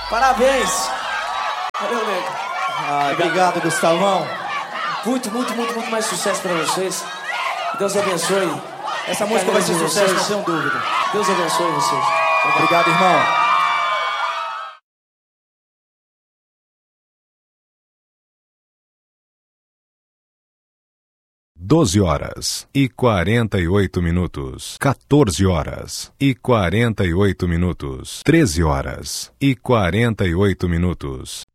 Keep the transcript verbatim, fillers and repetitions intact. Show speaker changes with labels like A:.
A: Parabéns. Valeu, nego.
B: Ah, obrigado, Gustavão.
A: Muito, muito, muito, muito mais sucesso pra vocês. Deus abençoe.
B: Essa música vai ser sucesso, não tenho dúvida.
A: Deus abençoe vocês.
B: Obrigado, irmão.
C: doze horas e quarenta e oito minutos, quatorze horas e quarenta e oito minutos, treze horas e quarenta e oito minutos.